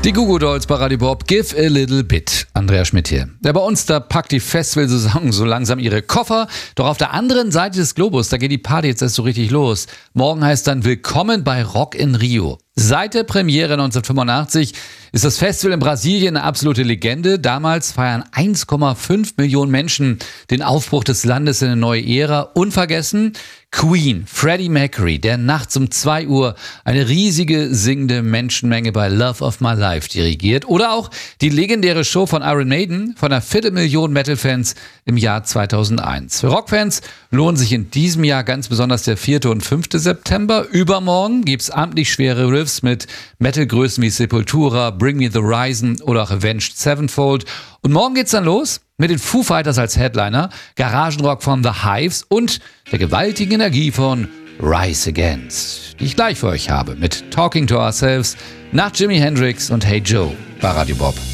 Die Goo Goo Dolls bei Radio Bob, Give a Little Bit. Andreas Schmidt hier. Ja, bei uns, da packt die Festivalsaison so langsam ihre Koffer. Doch auf der anderen Seite des Globus, da geht die Party jetzt erst so richtig los. Morgen heißt dann Willkommen bei Rock in Rio. Seit der Premiere 1985 ist das Festival in Brasilien eine absolute Legende. Damals feiern 1,5 Millionen Menschen den Aufbruch des Landes in eine neue Ära. Unvergessen Queen, Freddie Mercury, der nachts um 2 Uhr eine riesige singende Menschenmenge bei Love of My Life dirigiert. Oder auch die legendäre Show von Iron Maiden von einer 250.000 Metal-Fans im Jahr 2001. Für Rockfans lohnen sich in diesem Jahr ganz besonders der 4. und 5. September. Übermorgen gibt's amtlich schwere Riffs mit Metal-Größen wie Sepultura, Bring Me the Horizon oder auch Avenged Sevenfold. Und morgen geht's dann los mit den Foo Fighters als Headliner, Garagenrock von The Hives und der gewaltigen Energie von Rise Against, die ich gleich für euch habe mit Talking to Ourselves nach Jimi Hendrix und Hey Joe bei Radio Bob.